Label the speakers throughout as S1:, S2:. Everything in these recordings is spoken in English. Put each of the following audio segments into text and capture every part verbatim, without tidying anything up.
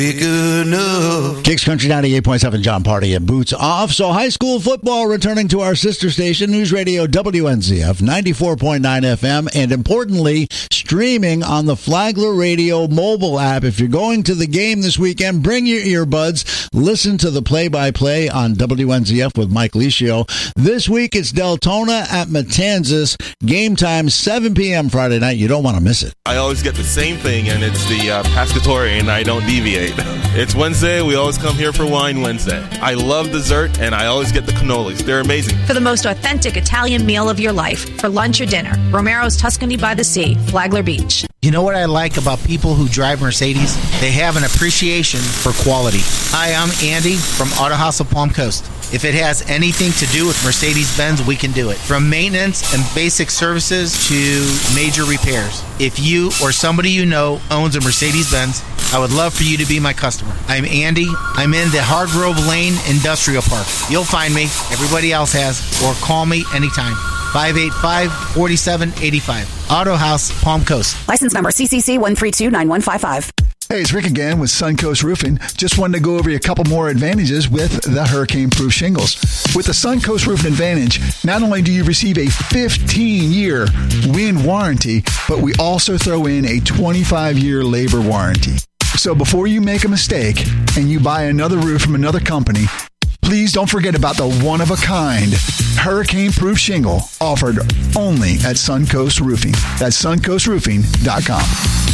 S1: Good enough.
S2: Kicks Country ninety-eight point seven, John Party and Boots Off. So high school football returning to our sister station, News Radio W N Z F, ninety-four point nine F M, and importantly, streaming on the Flagler Radio mobile app. If you're going to the game this weekend, bring your earbuds. Listen to the play-by-play on W N Z F with Mike Licio. This week, it's Deltona at Matanzas. Game time, seven p.m. Friday night. You don't want to miss it.
S3: I always get the same thing, and it's the uh, pescatore, and I don't deviate. It's Wednesday. We always come here for Wine Wednesday. I love dessert, and I always get the cannolis. They're amazing.
S4: For the most authentic Italian meal of your life, for lunch or dinner, Romero's Tuscany by the Sea, Flagler Beach.
S5: You know what I like about people who drive Mercedes? They have an appreciation for quality. Hi, I'm Andy from Auto House of Palm Coast. If it has anything to do with Mercedes-Benz, we can do it. From maintenance and basic services to major repairs. If you or somebody you know owns a Mercedes-Benz, I would love for you to be my customer. I'm Andy. I'm in the Hargrove Lane Industrial Park. You'll find me. Everybody else has. Or call me anytime. five eight five, four seven eight five. Auto House, Palm Coast.
S4: License number C C C one three two nine one five five.
S6: Hey, it's Rick again with Suncoast Roofing. Just wanted to go over a couple more advantages with the hurricane-proof shingles. With the Suncoast Roofing Advantage, not only do you receive a fifteen-year wind warranty, but we also throw in a twenty-five-year labor warranty. So before you make a mistake and you buy another roof from another company, please don't forget about the one-of-a-kind hurricane-proof shingle offered only at Suncoast Roofing. That's suncoast roofing dot com.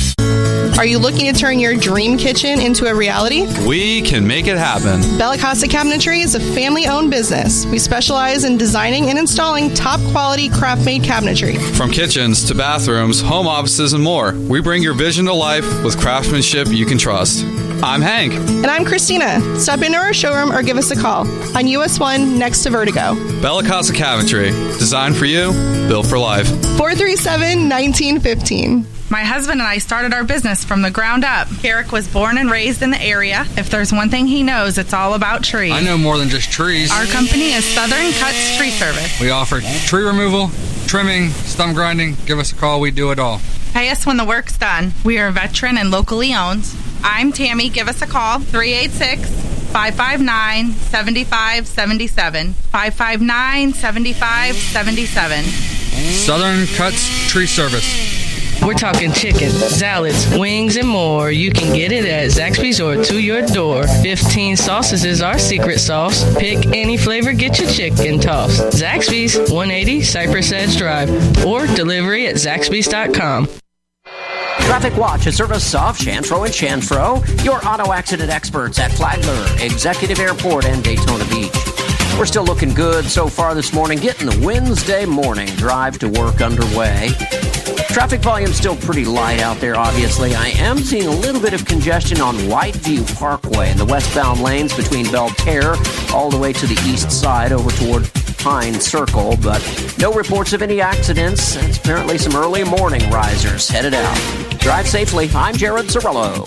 S7: Are you looking to turn your dream kitchen into a reality?
S8: We can make it happen.
S7: Bella Casa Cabinetry is a family-owned business. We specialize in designing and installing top-quality craft-made cabinetry.
S8: From kitchens to bathrooms, home offices, and more, we bring your vision to life with craftsmanship you can trust. I'm Hank.
S7: And I'm Christina. Stop into our showroom or give us a call on U S one next to Vertigo.
S8: Bella Casa Cabinetry. Designed for you, built for life.
S7: four three seven, one nine one five.
S9: My husband and I started our business from the ground up. Eric was born and raised in the area. If there's one thing he knows, it's all about trees.
S10: I know more than just trees.
S9: Our company is Southern Cuts Tree Service.
S10: We offer tree removal, trimming, stump grinding. Give us a call. We do it all.
S9: Pay us when the work's done. We are veteran and locally owned. I'm Tammy. Give us a call. three eight six, five five nine, seven five seven seven. five five nine, seven five seven seven.
S10: Southern Cuts Tree Service.
S11: We're talking chicken, salads, wings, and more. You can get it at Zaxby's or to your door. fifteen sauces is our secret sauce. Pick any flavor, get your chicken tossed. Zaxby's, one eighty Cypress Edge Drive, or delivery at zaxby's dot com.
S12: Traffic Watch, a service of Chantro and Chantro, your auto accident experts at Flagler, Executive Airport, and Daytona Beach. We're still looking good so far this morning, getting the Wednesday morning drive to work underway. Traffic volume still pretty light out there, obviously. I am seeing a little bit of congestion on Whiteview Parkway in the westbound lanes between Belterre all the way to the east side over toward Pine Circle, but no reports of any accidents. It's apparently some early morning risers headed out. Drive safely. I'm Jared Cirillo.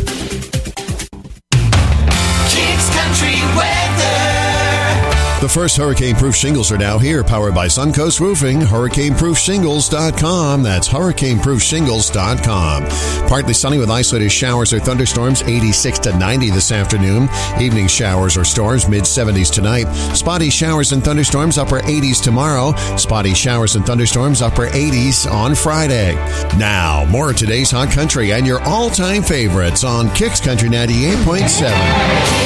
S1: Kicks Country Weather.
S13: The first hurricane-proof shingles are now here, powered by Suncoast Roofing, hurricane proof shingles dot com. That's hurricane proof shingles dot com. Partly sunny with isolated showers or thunderstorms, eighty-six to ninety this afternoon. Evening showers or storms, mid-seventies tonight. Spotty showers and thunderstorms, upper eighties tomorrow. Spotty showers and thunderstorms, upper eighties on Friday. Now, more of today's Hot Country and your all-time favorites on Kicks Country ninety-eight point seven.